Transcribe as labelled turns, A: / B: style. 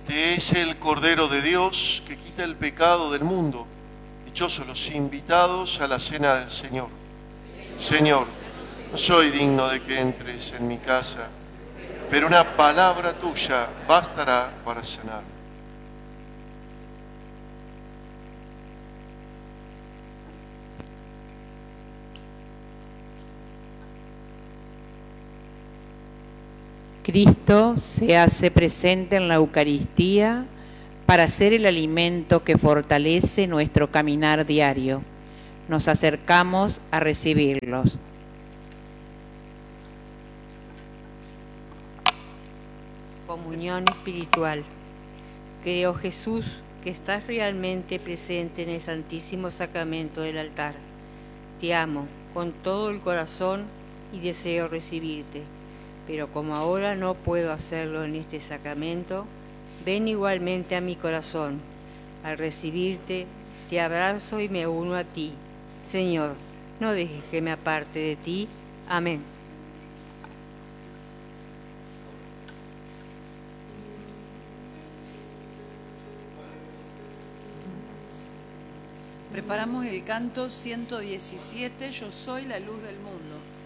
A: Este es el Cordero de Dios que quita el pecado del mundo. Dichosos los invitados a la cena del Señor. Señor, no soy digno de que entres en mi casa, pero una palabra tuya bastará para sanarme.
B: Cristo se hace presente en la Eucaristía para ser el alimento que fortalece nuestro caminar diario. Nos acercamos a recibirlos.
C: Comunión espiritual. Creo, Jesús, que estás realmente presente en el Santísimo Sacramento del altar. Te amo con todo el corazón y deseo recibirte. Pero como ahora no puedo hacerlo en este sacramento, ven igualmente a mi corazón. Al recibirte, te abrazo y me uno a ti. Señor, no dejes que me aparte de ti. Amén.
D: Preparamos el canto 117, Yo soy la luz del mundo.